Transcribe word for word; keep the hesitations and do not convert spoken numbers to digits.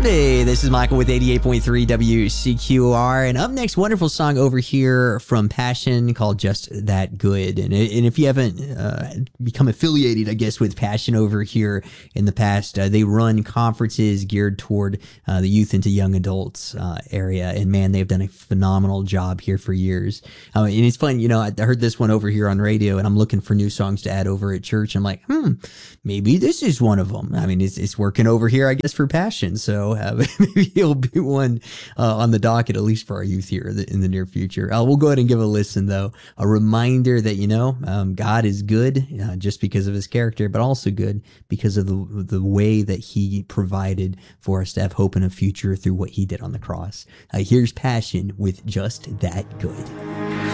Hey, this is Michael with eighty-eight point three W C Q R, and up next, wonderful song over here from Passion called Just That Good. And, and if you haven't uh, become affiliated, I guess, with Passion over here in the past, uh, they run conferences geared toward uh, the youth into young adults uh, area, and man, they've done a phenomenal job here for years. Uh, and it's fun, you know, I heard this one over here on radio, and I'm looking for new songs to add over at church. I'm like, hmm, maybe this is one of them. I mean, it's, it's working over here, I guess, for Passion, so Uh, maybe he'll be one uh, on the docket, at least for our youth here in the near future. Uh, we'll go ahead and give a listen, though. A reminder that, you know, um, God is good uh, just because of his character, but also good because of the, the way that he provided for us to have hope in a future through what he did on the cross. Uh, here's Passion with Just That Good.